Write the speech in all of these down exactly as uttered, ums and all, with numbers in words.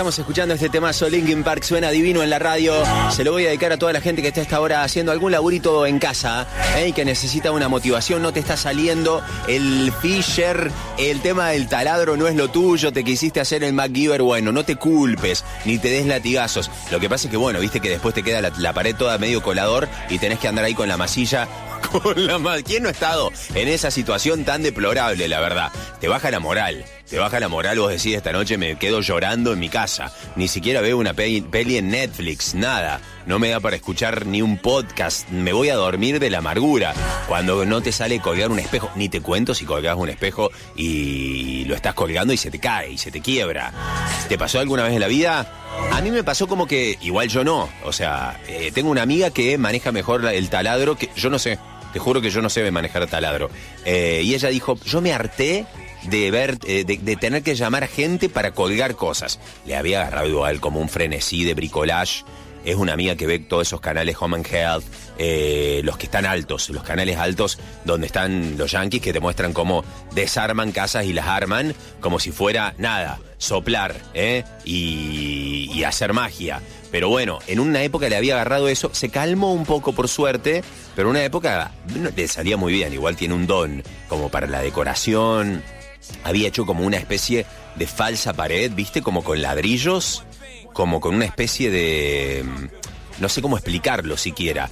Estamos escuchando este temazo, Linkin Park, suena divino en la radio. Se lo voy a dedicar a toda la gente que está a esta hora haciendo algún laburito en casa, ¿eh? Y que necesita una motivación, no te está saliendo el Fisher, el tema del taladro no es lo tuyo, te quisiste hacer el MacGyver, bueno, no te culpes, ni te des latigazos. Lo que pasa es que, bueno, viste que después te queda la, la pared toda medio colador y tenés que andar ahí con la masilla. Con la ma- ¿Quién no ha estado en esa situación tan deplorable, la verdad? Te baja la moral. Te baja la moral, vos decís, esta noche me quedo llorando en mi casa. Ni siquiera veo una peli, peli en Netflix, nada. No me da para escuchar ni un podcast. Me voy a dormir de la amargura. Cuando no te sale colgar un espejo. Ni te cuento si colgás un espejo y lo estás colgando y se te cae y se te quiebra. ¿Te pasó alguna vez en la vida? A mí me pasó como que, igual yo no. O sea, eh, tengo una amiga que maneja mejor el taladro que yo no sé. Te juro que yo no sé manejar taladro. Eh, y ella dijo, yo me harté de ver, eh, de, de tener que llamar a gente para colgar cosas. Le había agarrado igual como un frenesí de bricolage. Es una amiga que ve todos esos canales Home and Health, eh, los que están altos, los canales altos donde están los yanquis que te muestran cómo desarman casas y las arman como si fuera nada, soplar, ¿eh? y, y hacer magia. Pero bueno, en una época le había agarrado eso, se calmó un poco por suerte, pero en una época no, le salía muy bien, igual tiene un don como para la decoración. Había hecho como una especie de falsa pared, ¿viste? Como con ladrillos, como con una especie de... no sé cómo explicarlo siquiera.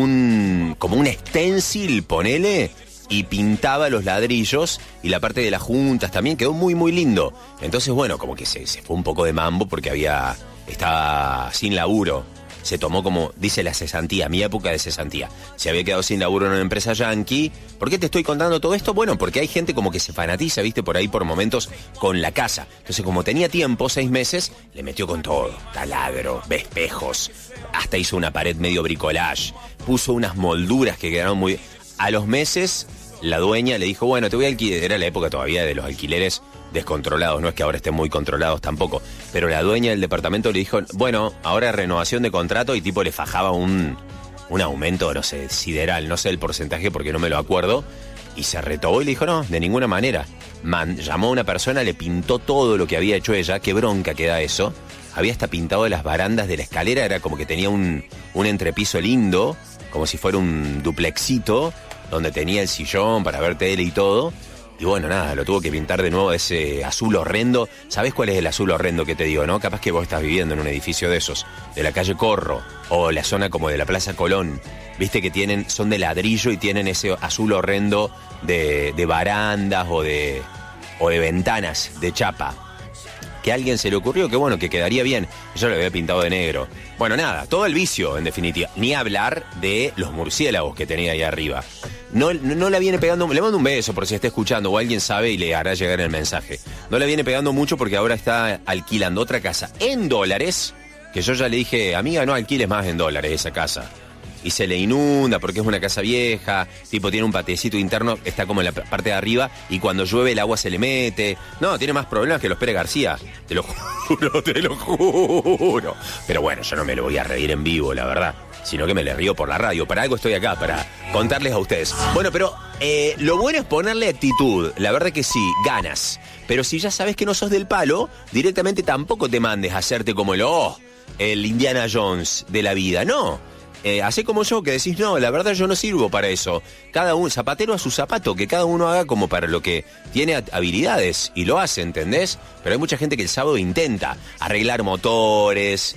Un como un stencil, ponele, y pintaba los ladrillos y la parte de las juntas también. Quedó muy, muy lindo. Entonces, bueno, como que se, se fue un poco de mambo porque había... estaba sin laburo. Se tomó como, dice la cesantía, mi época de cesantía. Se había quedado sin laburo en una empresa yankee. ¿Por qué te estoy contando todo esto? Bueno, porque hay gente como que se fanatiza, viste, por ahí por momentos con la casa. Entonces, como tenía tiempo, seis meses, le metió con todo. Taladro, espejos, hasta hizo una pared medio bricolage. Puso unas molduras que quedaron muy... A los meses, la dueña le dijo, bueno, te voy a alquilar. Era la época todavía de los alquileres descontrolados, no es que ahora estén muy controlados tampoco, pero la dueña del departamento le dijo, bueno, ahora renovación de contrato, y tipo le fajaba un, un aumento, no sé, sideral, no sé el porcentaje porque no me lo acuerdo, y se retobó y le dijo, no, de ninguna manera. Man, llamó a una persona, le pintó todo lo que había hecho ella, qué bronca que da eso, había hasta pintado las barandas de la escalera, era como que tenía un, un entrepiso lindo, como si fuera un duplexito, donde tenía el sillón para ver tele y todo. Y bueno, nada, lo tuvo que pintar de nuevo ese azul horrendo. ¿Sabés cuál es el azul horrendo que te digo, no? Capaz que vos estás viviendo en un edificio de esos, de la calle Corro, o la zona como de la Plaza Colón. Viste que tienen, son de ladrillo y tienen ese azul horrendo de, de barandas o de, o de ventanas de chapa. Que a alguien se le ocurrió que bueno, que quedaría bien. Yo lo había pintado de negro. Bueno, nada, todo el vicio, en definitiva. Ni hablar de los murciélagos que tenía ahí arriba. No, no, no la viene pegando, le mando un beso por si está escuchando o alguien sabe y le hará llegar el mensaje. No la viene pegando mucho porque ahora está alquilando otra casa en dólares, que yo ya le dije, amiga, no alquiles más en dólares esa casa. Y se le inunda porque es una casa vieja, tipo tiene un patiecito interno, está como en la parte de arriba, y cuando llueve el agua se le mete. No, tiene más problemas que los Pérez García, te lo juro, te lo juro. Pero bueno, yo no me lo voy a reír en vivo, la verdad, sino que me le río por la radio. Para algo estoy acá, para contarles a ustedes. Bueno, pero eh, lo bueno es ponerle actitud, la verdad que sí, ganas. Pero si ya sabes que no sos del palo, directamente tampoco te mandes a hacerte como el, oh, el Indiana Jones de la vida, no. Eh, hacé como yo, que decís, no, la verdad yo no sirvo para eso. Cada uno, zapatero a su zapato, que cada uno haga como para lo que tiene habilidades, y lo hace, ¿entendés? Pero hay mucha gente que el sábado intenta arreglar motores,